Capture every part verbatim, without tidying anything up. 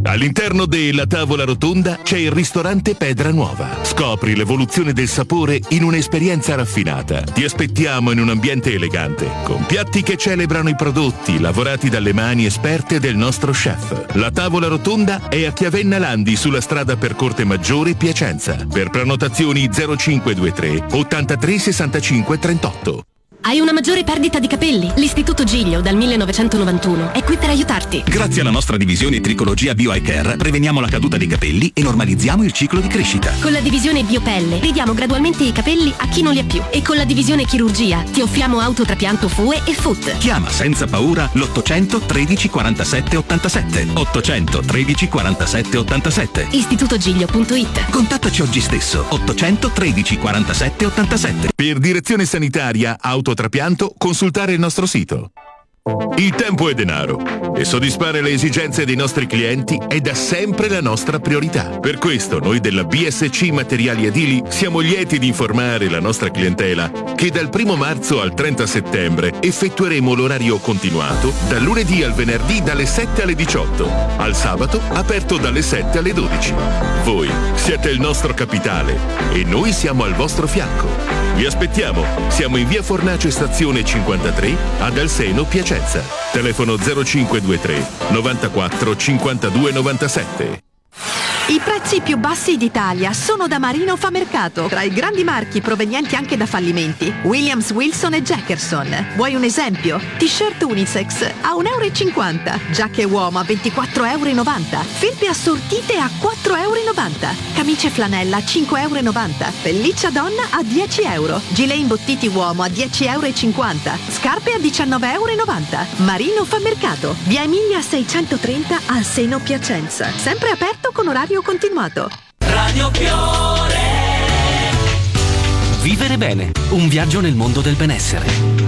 All'interno della tavola rotonda c'è il ristorante Pedra Nuova. Scopri l'evoluzione del sapore in un'esperienza raffinata. Ti aspettiamo in un ambiente elegante, con piatti che celebrano i prodotti lavorati dalle mani esperte del nostro chef. La tavola rotonda è a Chiavenna Landi, sulla strada per Corte Maggiore, Piacenza. Per prenotazioni zero cinque due tre ottantatré sessantacinque trentotto. Hai una maggiore perdita di capelli? L'Istituto Giglio dal millenovecentonovantuno è qui per aiutarti. Grazie alla nostra divisione Tricologia Bio Eye Care preveniamo la caduta dei capelli e normalizziamo il ciclo di crescita. Con la divisione Biopelle ridiamo gradualmente i capelli a chi non li ha più. E con la divisione Chirurgia ti offriamo autotrapianto F U E e F U T. Chiama senza paura l'ottocento tredici quarantasette ottantasette. ottocento tredici quarantasette ottantasette. istitutogiglio punto it. Contattaci oggi stesso. ottocento tredici quarantasette ottantasette. Per direzione sanitaria autotrapianto, consultare il nostro sito. Il tempo è denaro e soddisfare le esigenze dei nostri clienti è da sempre la nostra priorità. Per questo noi della B S C Materiali Edili siamo lieti di informare la nostra clientela che dal primo marzo al trenta settembre effettueremo l'orario continuato dal lunedì al venerdì dalle sette alle diciotto, al sabato aperto dalle sette alle dodici. Voi siete il nostro capitale e noi siamo al vostro fianco. Vi aspettiamo, siamo in via Fornace stazione cinquantatré ad Alseno, Piacenza. Telefono zero cinque due tre novantaquattro cinquantadue novantasette. I prezzi più bassi d'Italia sono da Marino Fa Mercato, tra i grandi marchi provenienti anche da fallimenti. Williams, Wilson e Jackerson. Vuoi un esempio? T-shirt unisex a un euro e cinquanta, giacche uomo a ventiquattro e novanta euro, felpe assortite a quattro e novanta euro, camicie flanella a cinque e novanta euro, pelliccia donna a dieci euro, gilet imbottiti uomo a dieci e cinquanta euro, scarpe a diciannove e novanta euro. Marino Fa Mercato, via Emilia seicentotrenta al Seno, Piacenza. Sempre aperto con orario continuato. Radio Fiore. Vivere bene, un viaggio nel mondo del benessere.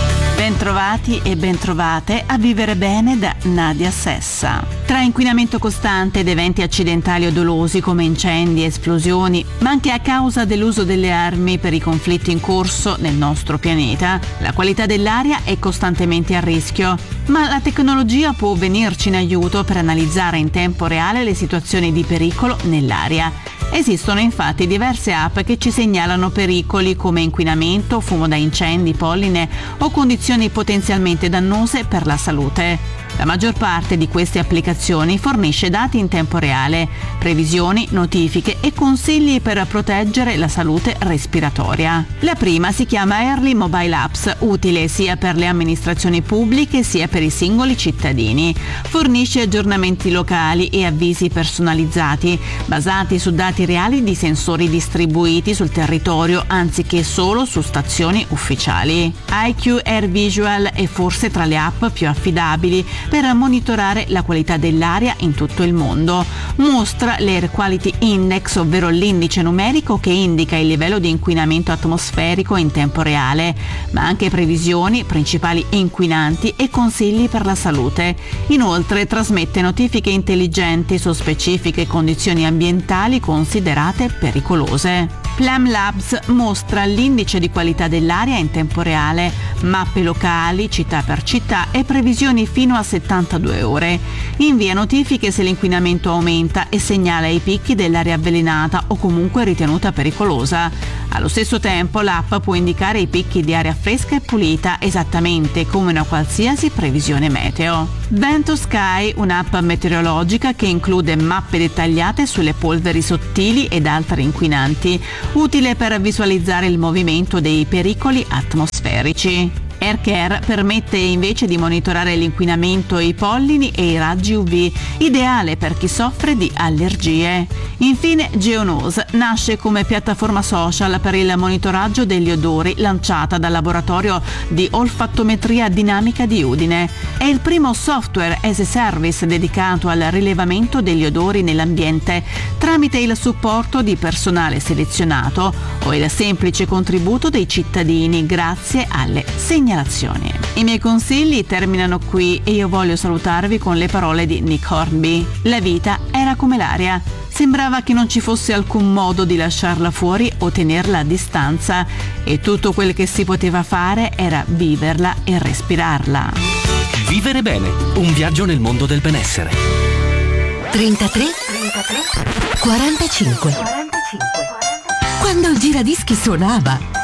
Bentrovati e bentrovate a Vivere Bene da Nadia Sessa. Tra inquinamento costante ed eventi accidentali o dolosi come incendi e esplosioni, ma anche a causa dell'uso delle armi per i conflitti in corso nel nostro pianeta, la qualità dell'aria è costantemente a rischio. Ma la tecnologia può venirci in aiuto per analizzare in tempo reale le situazioni di pericolo nell'aria. Esistono infatti diverse app che ci segnalano pericoli come inquinamento, fumo da incendi, polline o condizioni potenzialmente dannose per la salute. La maggior parte di queste applicazioni fornisce dati in tempo reale, previsioni, notifiche e consigli per proteggere la salute respiratoria. La prima si chiama Early Mobile Apps, utile sia per le amministrazioni pubbliche sia per i singoli cittadini. Fornisce aggiornamenti locali e avvisi personalizzati, basati su dati reali di sensori distribuiti sul territorio anziché solo su stazioni ufficiali. I Q Air Visual è forse tra le app più affidabili per monitorare la qualità dell'aria in tutto il mondo. Mostra l'Air Quality Index, ovvero l'indice numerico che indica il livello di inquinamento atmosferico in tempo reale, ma anche previsioni, principali inquinanti e consigli per la salute. Inoltre trasmette notifiche intelligenti su specifiche condizioni ambientali considerate pericolose. Plum Labs mostra l'indice di qualità dell'aria in tempo reale, mappe locali, città per città e previsioni fino a settantadue ore. Invia notifiche se l'inquinamento aumenta e segnala i picchi dell'aria avvelenata o comunque ritenuta pericolosa. Allo stesso tempo l'app può indicare i picchi di aria fresca e pulita esattamente come una qualsiasi previsione meteo. Vento Sky, un'app meteorologica che include mappe dettagliate sulle polveri sottili ed altri inquinanti, utile per visualizzare il movimento dei pericoli atmosferici. AirCare permette invece di monitorare l'inquinamento, i pollini e i raggi U V, ideale per chi soffre di allergie. Infine GeoNose nasce come piattaforma social per il monitoraggio degli odori, lanciata dal laboratorio di olfattometria dinamica di Udine. È il primo software as a service dedicato al rilevamento degli odori nell'ambiente tramite il supporto di personale selezionato o il semplice contributo dei cittadini grazie alle segnalazioni. I miei consigli terminano qui e io voglio salutarvi con le parole di Nick Hornby. La vita era come l'aria. Sembrava che non ci fosse alcun modo di lasciarla fuori o tenerla a distanza e tutto quel che si poteva fare era viverla e respirarla. Vivere bene, un viaggio nel mondo del benessere. trentatré quarantacinque. Quando il giradischi suonava